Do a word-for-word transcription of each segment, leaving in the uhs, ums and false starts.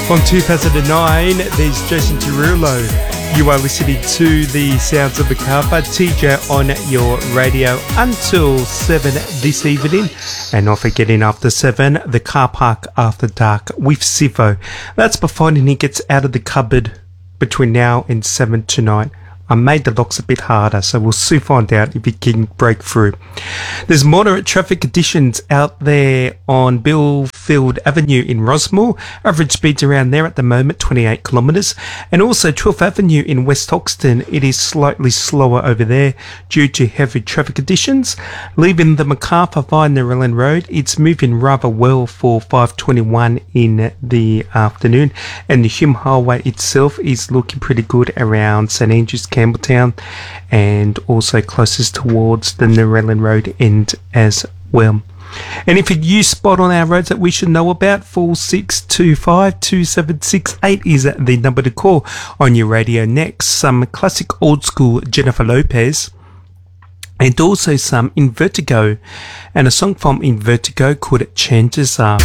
From two thousand nine, there's Jason Derulo. You are listening to the Sounds of Macarthur, T J on your radio until seven this evening. And not forgetting after seven, the Car Park After Dark with Sivo. That's providing he gets out of the cupboard between now and seven tonight. I made the locks a bit harder, so we'll soon find out if he can break through. There's moderate traffic conditions out there on Billfield Avenue in Rossmore. Average speeds around there at the moment, twenty-eight kilometres. And also twelfth Avenue in West Hoxton, it is slightly slower over there due to heavy traffic conditions. Leaving the Macarthur via Narellan Road, it's moving rather well for five twenty-one in the afternoon. And the Hume Highway itself is looking pretty good around St Andrews, Campbelltown, and also closest towards the Narellan Road end as well. And if you spot on our roads that we should know about, four six two five two seven six eight is the number to call on your radio. Next, some classic old school Jennifer Lopez, and also some In Vertigo, and a song from In Vertigo called Chances Are.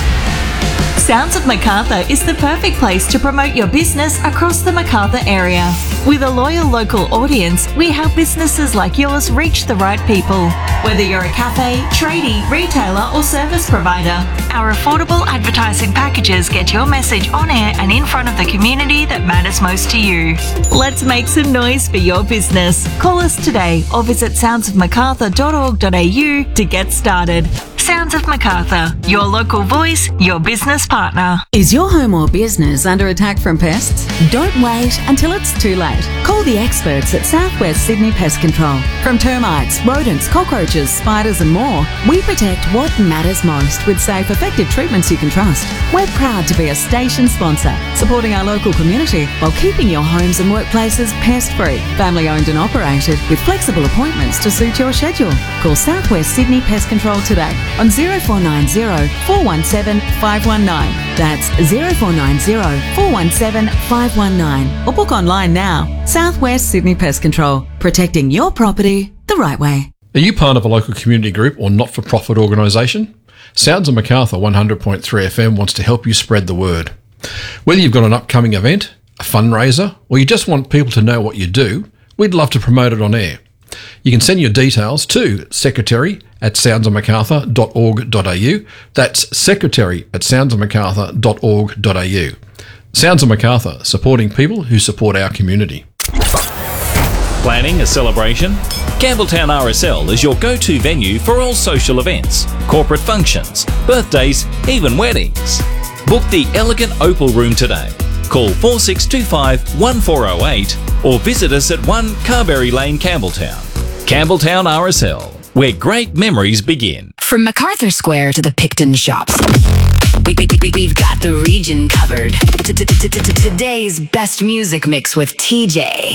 Sounds of Macarthur is the perfect place to promote your business across the Macarthur area. With a loyal local audience, we help businesses like yours reach the right people. Whether you're a cafe, tradie, retailer or service provider, our affordable advertising packages get your message on air and in front of the community that matters most to you. Let's make some noise for your business. Call us today or visit sounds of macarthur dot org dot a u to get started. Sounds of Macarthur, your local voice, your business partner. Is your home or business under attack from pests? Don't wait until it's too late. Call the experts at Southwest Sydney Pest Control. From termites, rodents, cockroaches, spiders and more, we protect what matters most with safe, effective treatments you can trust. We're proud to be a station sponsor, supporting our local community while keeping your homes and workplaces pest-free. Family owned and operated with flexible appointments to suit your schedule. Call Southwest Sydney Pest Control today on zero four nine zero four one seven five one nine. That's zero four nine zero four one seven five one nine. Or book online now. Southwest Sydney Pest Control, protecting your property the right way. Are you part of a local community group or not-for-profit organisation? Sounds of Macarthur one hundred point three F M wants to help you spread the word. Whether you've got an upcoming event, a fundraiser, or you just want people to know what you do, we'd love to promote it on air. You can send your details to secretary at sounds of macarthur dot org dot a u. That's secretary at sounds of macarthur dot org dot a u. Sounds of Macarthur, supporting people who support our community. Planning a celebration? Campbelltown R S L is your go-to venue for all social events, corporate functions, birthdays, even weddings. Book the elegant Opal Room today. Call four six two five one four zero eight or visit us at one Carberry Lane, Campbelltown. Campbelltown R S L, where great memories begin. From MacArthur Square to the Picton Shops, we, we, we, we've got the region covered. Today's best music mix with T J.